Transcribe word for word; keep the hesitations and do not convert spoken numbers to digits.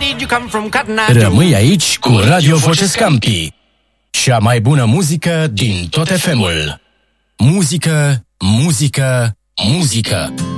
did you come from, Cotton Eye Joe? Rămâi aici cu Radio Voce Scampi. Cea mai bună muzică din tot F M-ul. Muzică, muzică, muzică.